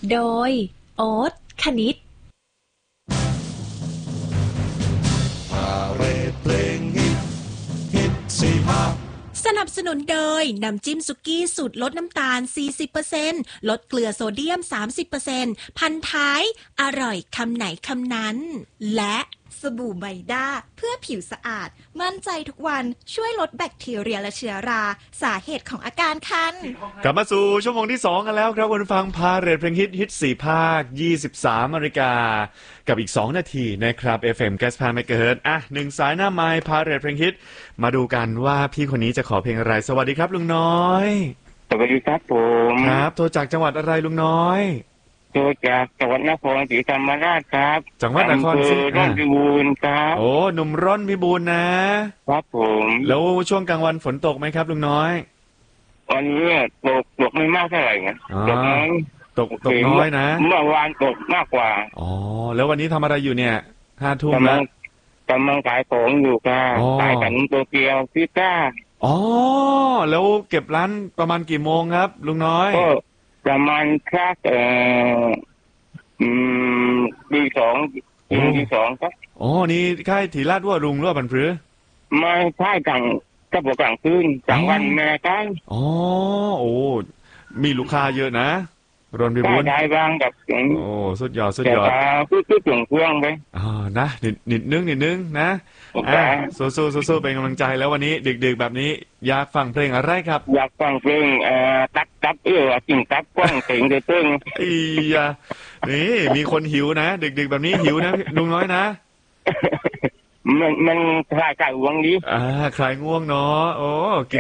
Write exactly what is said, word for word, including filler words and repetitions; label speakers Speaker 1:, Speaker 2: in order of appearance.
Speaker 1: โดยโอ๊ตคณิต
Speaker 2: พาเรดเพลงฮิตฮิตสี่ภาค
Speaker 1: สนับสนุนโดยน้ำจิ้มสุกี้สูตรลดน้ำตาล สี่สิบเปอร์เซ็นต์ ลดเกลือโซเดียม สามสิบเปอร์เซ็นต์ พันท้ายอร่อยคำไหนคำนั้นและ
Speaker 3: สบู่ไบด้าเพื่อผิวสะอาดมั่นใจทุกวันช่วยลดแบคทีเรียและเชื้อราสาเหตุของอาการคัน
Speaker 4: กลับมาสู่ชั่วโมงที่สองกันแล้วครับคุณฟังพาเรดเพลงฮิตฮิตสี่ภาคยี่สิบสามนาฬิกากับอีกสองนาทีนะครับ เอฟ เอ็ม เก้าสิบห้า เมกะเฮิรตซ์อ่ะหนึ่งสายหน้าไมค์พาเรดเพลงฮิตมาดูกันว่าพี่คนนี้จะขอเพลงอะไรสวัสดีครับลุงน้อย
Speaker 5: สวัสดีครับผม
Speaker 4: ครับโทรจากจังหวัดอะไรลุงน้อย
Speaker 5: โทรจากจังหวัดนครศรีธรรมราชครับ
Speaker 4: จังหวัดนครศรี
Speaker 5: ร่อนพิบูลครับ
Speaker 4: โอ้หนุ่มร่อนพิบูลนะครับ
Speaker 5: ผม
Speaker 4: แล้วช่วงกลางวันฝนตกไหมครับลุงน้อย
Speaker 5: วันนี้ตกตกไม่มากเท่าไหร่ไงตกน้อย
Speaker 4: ตกตกน้อยนะ
Speaker 5: เมื่อวานตกมากกว่า
Speaker 4: อ๋อแล้ววันนี้ทำอะไรอยู่เนี่ยห้าทุ่มแล้ว
Speaker 5: กำลังขายของอยู่ครับขายขนมโตเกียวพิซซ่า
Speaker 4: อ๋อแล้วเก็บร้านประมาณกี่โมงครับลุงน้อย
Speaker 5: ก็ประมาณสักเอ่ออืมตีสองตีสองครับ
Speaker 4: อ๋อนี่ค่ายถีราชว่ารุงหรือว่าบันพรือ
Speaker 5: ไม่ใช่กลางก็บอกกลางคืนกลางวันแม่ใกล้
Speaker 4: อ๋อโอ้มีลูกค้าเยอะนะรอนพิบูล
Speaker 5: ได้บ้างกับ
Speaker 4: โอ้สุดยอดสุดยอด
Speaker 5: พูดพูดถึงเครื่องไป
Speaker 4: อ๋อนะนิดนิดนึงนิดนึงนะอ่าสู้สู้สู้สู้เป็นกำลังใจแล้ววันนี้ดึกๆแบบนี้อยากฟังเพลงอะไรครับ
Speaker 5: อยากฟังเพลงเอ่อตับตับเออกินตับกว้างเสียงเดือดตึ้ง
Speaker 4: อีอ่ะนี่มีคนหิวนะดึกๆแบบนี้หิวนะลุงน้อยนะ
Speaker 5: มันมันคลายคลายง่วงดี
Speaker 4: อ่าคลายง่วงเนาะโอ้